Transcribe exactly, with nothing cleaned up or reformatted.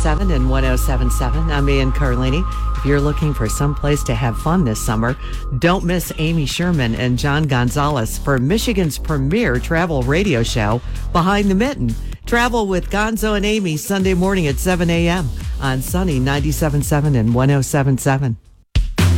seven and one oh seven point seven. I'm Ian Carlini. If you're looking for some place to have fun this summer, don't miss Amy Sherman and John Gonzalez for Michigan's premier travel radio show, Behind the Mitten. Travel with Gonzo and Amy Sunday morning at seven a.m. on Sunny ninety-seven point seven and one oh seven point seven.